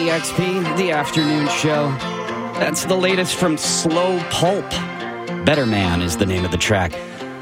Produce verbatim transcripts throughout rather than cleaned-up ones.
E X P, the afternoon show. That's the latest from Slow Pulp. Better Man is the name of the track.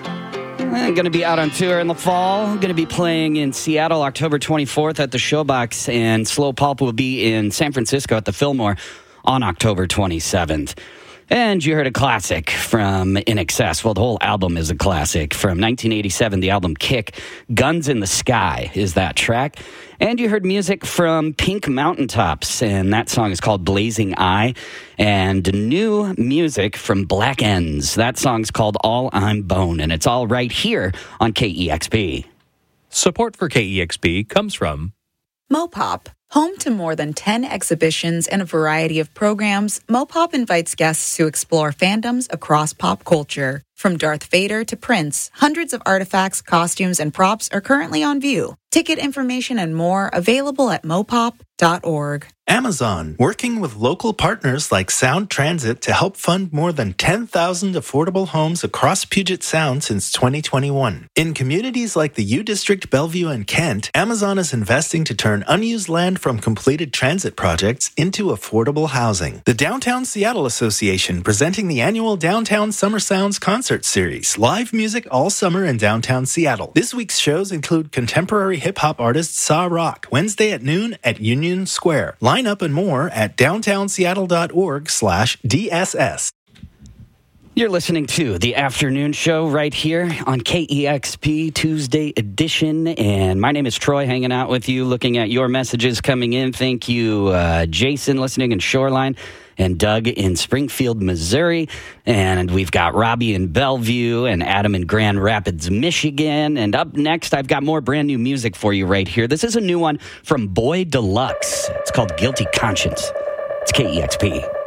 I'm going to be out on tour in the fall. I'm going to be playing in Seattle October twenty-fourth at the Showbox, and Slow Pulp will be in San Francisco at the Fillmore on October twenty-seventh. And you heard a classic from In Excess. Well, the whole album is a classic. From nineteen eighty-seven, the album Kick, Guns in the Sky is that track. And you heard music from Pink Mountaintops, and that song is called Blazing Eye. And new music from Black Ends. That song's called All I'm Bone, and it's all right here on K E X P. Support for K E X P comes from Mopop. Home to more than ten exhibitions and a variety of programs, Mopop invites guests to explore fandoms across pop culture. From Darth Vader to Prince, hundreds of artifacts, costumes, and props are currently on view. Ticket information and more available at mopop dot org. Amazon, working with local partners like Sound Transit to help fund more than ten thousand affordable homes across Puget Sound since twenty twenty-one. In communities like the U District, Bellevue, and Kent, Amazon is investing to turn unused land from completed transit projects into affordable housing. The Downtown Seattle Association presenting the annual Downtown Summer Sounds Concert Series, live music all summer in downtown Seattle. This week's shows include contemporary hip-hop artist Saw Rock, Wednesday at noon at Union Square. Line up and more at downtown seattle dot org slash D S S. You're listening to the afternoon show right here on K E X P Tuesday edition. And my name is Troy, hanging out with you, looking at your messages coming in. Thank you, uh, Jason, listening in Shoreline, and Doug in Springfield, Missouri. And we've got Robbie in Bellevue and Adam in Grand Rapids, Michigan. And up next, I've got more brand new music for you right here. This is a new one from Boy Deluxe. It's called Guilty Conscience. It's K E X P.